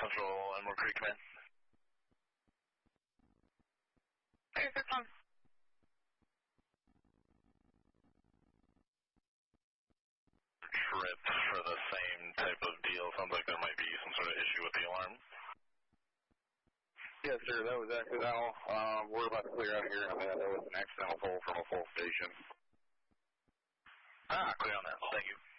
Central Elmore Creek, Command. Hey, that's on. Trip for the same type of deal. Sounds like there might be some sort of issue with the alarm. Yes, sir. That was accidental. We're about to clear out of here on that. That was an accidental pull from a full station. Clear on that. Thank you.